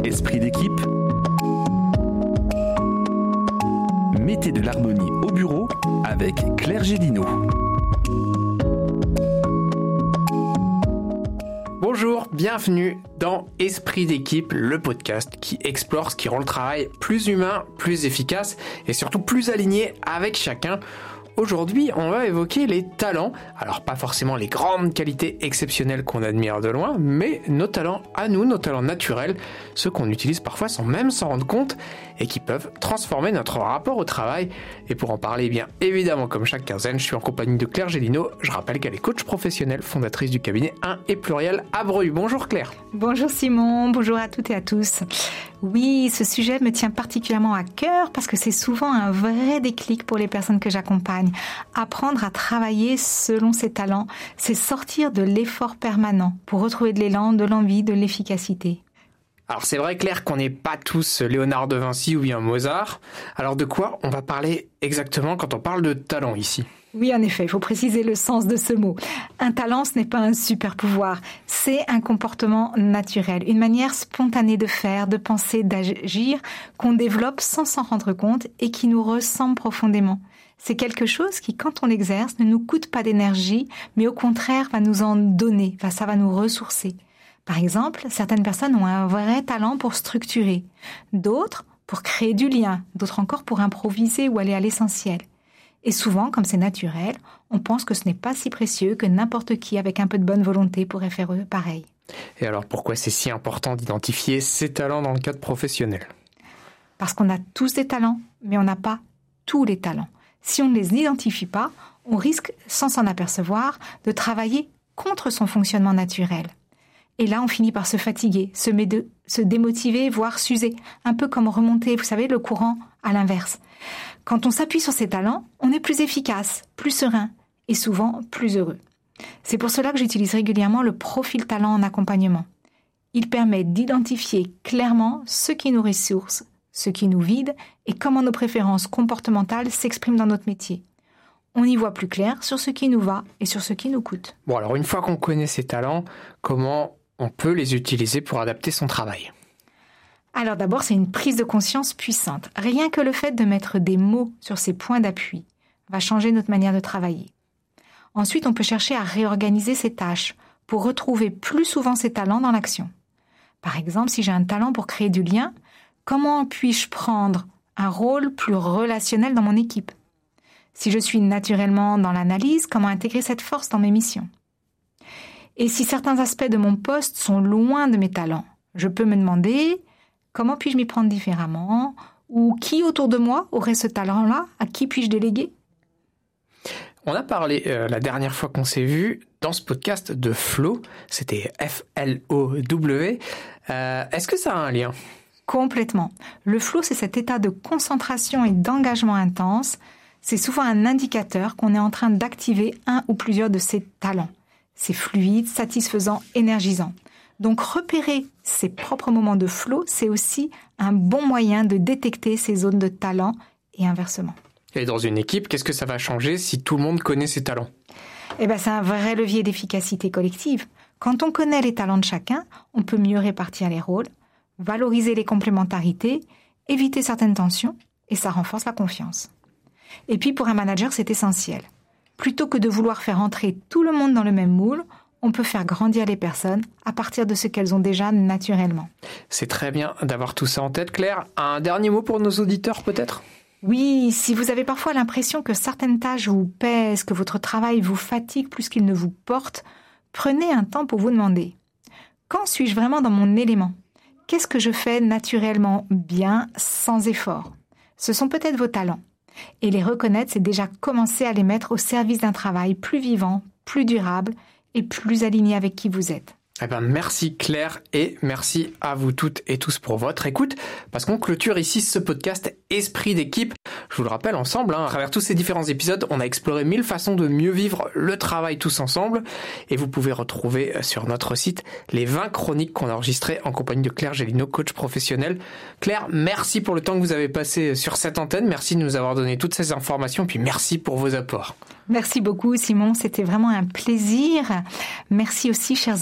Esprit d'équipe. Mettez de l'harmonie au bureau avec Claire Gélineau. Bonjour, bienvenue dans Esprit d'équipe, le podcast qui explore ce qui rend le travail plus humain, plus efficace et surtout plus aligné avec chacun. Aujourd'hui, on va évoquer les talents. Alors, pas forcément les grandes qualités exceptionnelles qu'on admire de loin, mais nos talents à nous, nos talents naturels, ceux qu'on utilise parfois sans même s'en rendre compte et qui peuvent transformer notre rapport au travail. Et pour en parler, bien évidemment, comme chaque quinzaine, je suis en compagnie de Claire Gélineau. Je rappelle qu'elle est coach professionnelle, fondatrice du cabinet 1 et pluriel à Breuil. Bonjour Claire. Bonjour Simon, bonjour à toutes et à tous. Oui, ce sujet me tient particulièrement à cœur parce que c'est souvent un vrai déclic pour les personnes que j'accompagne. Apprendre à travailler selon ses talents, c'est sortir de l'effort permanent pour retrouver de l'élan, de l'envie, de l'efficacité. Alors c'est vrai Claire qu'on n'est pas tous Léonard de Vinci ou bien Mozart. Alors de quoi on va parler exactement quand on parle de talent ici ? Oui, en effet, il faut préciser le sens de ce mot. Un talent, ce n'est pas un super pouvoir, c'est un comportement naturel, une manière spontanée de faire, de penser, d'agir qu'on développe sans s'en rendre compte et qui nous ressemble profondément. C'est quelque chose qui, quand on l'exerce, ne nous coûte pas d'énergie, mais au contraire va nous en donner, ça va nous ressourcer. Par exemple, certaines personnes ont un vrai talent pour structurer, d'autres pour créer du lien, d'autres encore pour improviser ou aller à l'essentiel. Et souvent, comme c'est naturel, on pense que ce n'est pas si précieux que n'importe qui avec un peu de bonne volonté pourrait faire pareil. Et alors pourquoi c'est si important d'identifier ces talents dans le cadre professionnel ? Parce qu'on a tous des talents, mais on n'a pas tous les talents. Si on ne les identifie pas, on risque, sans s'en apercevoir, de travailler contre son fonctionnement naturel. Et là, on finit par se fatiguer, se démotiver, voire s'user. Un peu comme remonter, vous savez, le courant à l'inverse. Quand on s'appuie sur ses talents, on est plus efficace, plus serein et souvent plus heureux. C'est pour cela que j'utilise régulièrement le profil talent en accompagnement. Il permet d'identifier clairement ce qui nous ressource, ce qui nous vide et comment nos préférences comportementales s'expriment dans notre métier. On y voit plus clair sur ce qui nous va et sur ce qui nous coûte. Bon, alors une fois qu'on connaît ces talents, comment on peut les utiliser pour adapter son travail ? Alors d'abord, c'est une prise de conscience puissante. Rien que le fait de mettre des mots sur ces points d'appui va changer notre manière de travailler. Ensuite, on peut chercher à réorganiser ses tâches pour retrouver plus souvent ses talents dans l'action. Par exemple, si j'ai un talent pour créer du lien, comment puis-je prendre un rôle plus relationnel dans mon équipe ? Si je suis naturellement dans l'analyse, comment intégrer cette force dans mes missions ? Et si certains aspects de mon poste sont loin de mes talents, je peux me demander comment puis-je m'y prendre différemment ? Ou qui autour de moi aurait ce talent-là ? À qui puis-je déléguer ? On a parlé la dernière fois qu'on s'est vu dans ce podcast de flow, c'était F-L-O-W. Est-ce que ça a un lien ? Complètement. Le flow, c'est cet état de concentration et d'engagement intense. C'est souvent un indicateur qu'on est en train d'activer un ou plusieurs de ses talents. C'est fluide, satisfaisant, énergisant. Donc repérer ses propres moments de flow, c'est aussi un bon moyen de détecter ces zones de talent et inversement. Et dans une équipe, qu'est-ce que ça va changer si tout le monde connaît ses talents ? C'est un vrai levier d'efficacité collective. Quand on connaît les talents de chacun, on peut mieux répartir les rôles, valoriser les complémentarités, éviter certaines tensions et ça renforce la confiance. Et puis pour un manager, c'est essentiel. Plutôt que de vouloir faire entrer tout le monde dans le même moule, on peut faire grandir les personnes à partir de ce qu'elles ont déjà naturellement. C'est très bien d'avoir tout ça en tête, Claire. Un dernier mot pour nos auditeurs, peut-être ? Oui, si vous avez parfois l'impression que certaines tâches vous pèsent, que votre travail vous fatigue plus qu'il ne vous porte, prenez un temps pour vous demander « Quand suis-je vraiment dans mon élément ? Qu'est-ce que je fais naturellement bien, sans effort ?» Ce sont peut-être vos talents. Et les reconnaître, c'est déjà commencer à les mettre au service d'un travail plus vivant, plus durable et plus aligné avec qui vous êtes. Merci Claire et merci à vous toutes et tous pour votre écoute parce qu'on clôture ici ce podcast Esprit d'équipe. Je vous le rappelle ensemble, à travers tous ces différents épisodes, on a exploré 1000 façons de mieux vivre le travail tous ensemble et vous pouvez retrouver sur notre site les 20 chroniques qu'on a enregistrées en compagnie de Claire Gélineau, coach professionnel. Claire, merci pour le temps que vous avez passé sur cette antenne, merci de nous avoir donné toutes ces informations puis merci pour vos apports. Merci beaucoup Simon, c'était vraiment un plaisir. Merci aussi chers auditeurs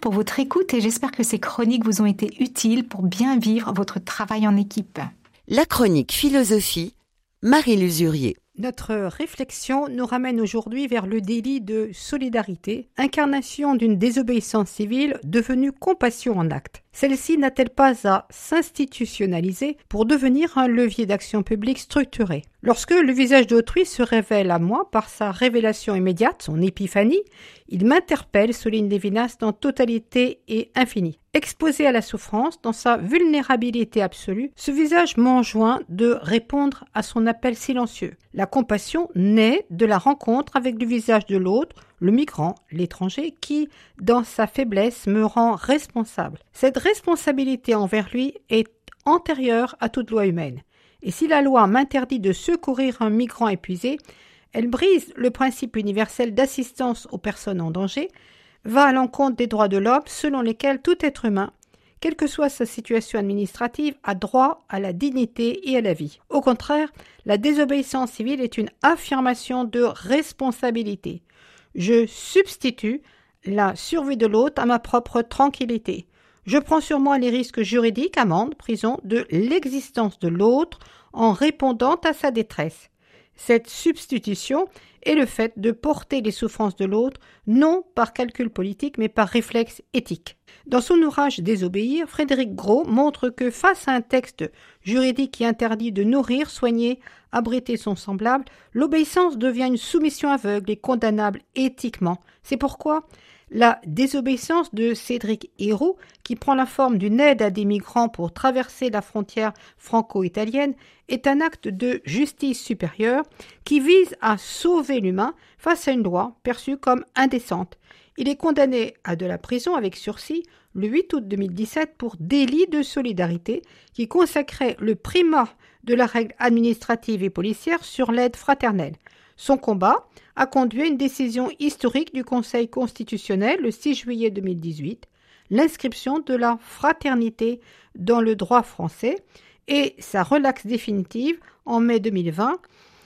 pour votre écoute et j'espère que ces chroniques vous ont été utiles pour bien vivre votre travail en équipe. La chronique philosophie, Marie Lusurier. Notre réflexion nous ramène aujourd'hui vers le délit de solidarité, incarnation d'une désobéissance civile devenue compassion en acte. Celle-ci n'a-t-elle pas à s'institutionnaliser pour devenir un levier d'action publique structuré ? Lorsque le visage d'autrui se révèle à moi par sa révélation immédiate, son épiphanie, il m'interpelle, souligne Lévinas, dans totalité et infini. Exposé à la souffrance, dans sa vulnérabilité absolue, ce visage m'enjoint de répondre à son appel silencieux. La compassion naît de la rencontre avec le visage de l'autre, le migrant, l'étranger, qui, dans sa faiblesse, me rend responsable. Cette responsabilité envers lui est antérieure à toute loi humaine. Et si la loi m'interdit de secourir un migrant épuisé, elle brise le principe universel d'assistance aux personnes en danger, va à l'encontre des droits de l'homme selon lesquels tout être humain, quelle que soit sa situation administrative, a droit à la dignité et à la vie. Au contraire, la désobéissance civile est une affirmation de responsabilité. Je substitue la survie de l'autre à ma propre tranquillité. Je prends sur moi les risques juridiques, amende, prison, de l'existence de l'autre en répondant à sa détresse. Cette substitution est le fait de porter les souffrances de l'autre, non par calcul politique, mais par réflexe éthique. Dans son ouvrage « Désobéir », Frédéric Gros montre que face à un texte juridique qui interdit de nourrir, soigner, abriter son semblable, l'obéissance devient une soumission aveugle et condamnable éthiquement. C'est pourquoi la désobéissance de Cédric Héroux, qui prend la forme d'une aide à des migrants pour traverser la frontière franco-italienne, est un acte de justice supérieure qui vise à sauver l'humain face à une loi perçue comme indécente. Il est condamné à de la prison avec sursis le 8 août 2017 pour délit de solidarité qui consacrait le primat de la règle administrative et policière sur l'aide fraternelle. Son combat a conduit à une décision historique du Conseil constitutionnel le 6 juillet 2018, l'inscription de la fraternité dans le droit français et sa relaxe définitive en mai 2020,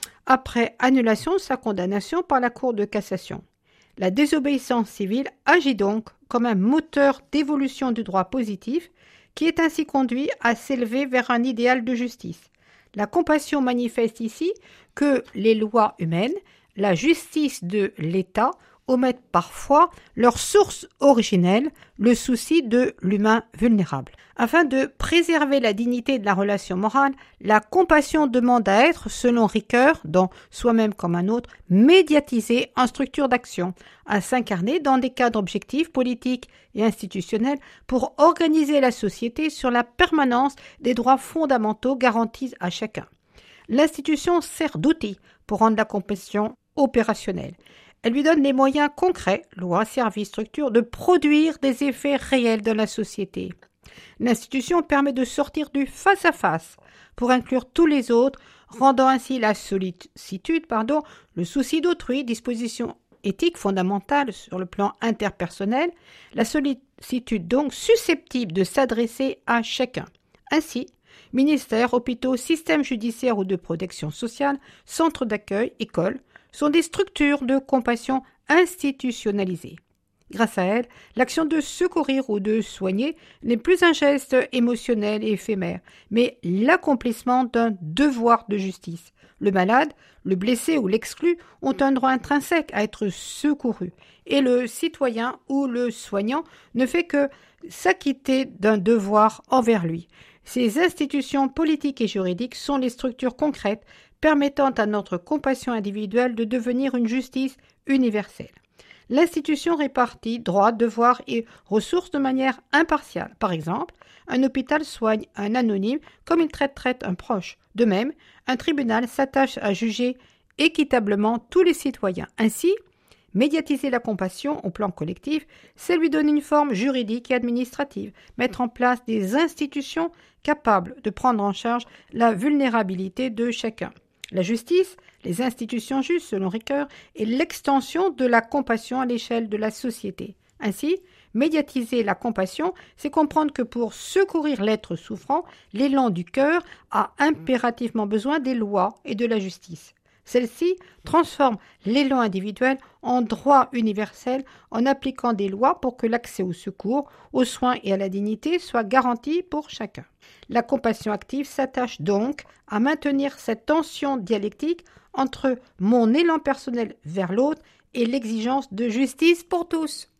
après annulation de sa condamnation par la Cour de cassation. La désobéissance civile agit donc comme un moteur d'évolution du droit positif qui est ainsi conduit à s'élever vers un idéal de justice. La compassion manifeste ici que les lois humaines, la justice de l'État omettent parfois leur source originelle, le souci de l'humain vulnérable. Afin de préserver la dignité de la relation morale, la compassion demande à être, selon Ricoeur, dans Soi-même comme un autre, médiatisée en structure d'action, à s'incarner dans des cadres objectifs, politiques et institutionnels pour organiser la société sur la permanence des droits fondamentaux garantis à chacun. L'institution sert d'outil pour rendre la compassion opérationnelle. Elle lui donne les moyens concrets, lois, services, structures, de produire des effets réels dans la société. L'institution permet de sortir du face-à-face pour inclure tous les autres, rendant ainsi la sollicitude, le souci d'autrui, disposition éthique fondamentale sur le plan interpersonnel, la sollicitude donc susceptible de s'adresser à chacun. Ainsi, ministères, hôpitaux, systèmes judiciaires ou de protection sociale, centres d'accueil, écoles, sont des structures de compassion institutionnalisées. Grâce à elles, l'action de secourir ou de soigner n'est plus un geste émotionnel et éphémère, mais l'accomplissement d'un devoir de justice. Le malade, le blessé ou l'exclu ont un droit intrinsèque à être secouru, et le citoyen ou le soignant ne fait que s'acquitter d'un devoir envers lui. Ces institutions politiques et juridiques sont les structures concrètes permettant à notre compassion individuelle de devenir une justice universelle. L'institution répartit droits, devoirs et ressources de manière impartiale. Par exemple, un hôpital soigne un anonyme comme il traite un proche. De même, un tribunal s'attache à juger équitablement tous les citoyens. Ainsi, médiatiser la compassion au plan collectif, c'est lui donner une forme juridique et administrative, mettre en place des institutions capables de prendre en charge la vulnérabilité de chacun. La justice, les institutions justes, selon Ricoeur, est l'extension de la compassion à l'échelle de la société. Ainsi, médiatiser la compassion, c'est comprendre que pour secourir l'être souffrant, l'élan du cœur a impérativement besoin des lois et de la justice. Celle-ci transforme l'élan individuel en droit universel en appliquant des lois pour que l'accès au secours, aux soins et à la dignité soit garanti pour chacun. La compassion active s'attache donc à maintenir cette tension dialectique entre mon élan personnel vers l'autre et l'exigence de justice pour tous.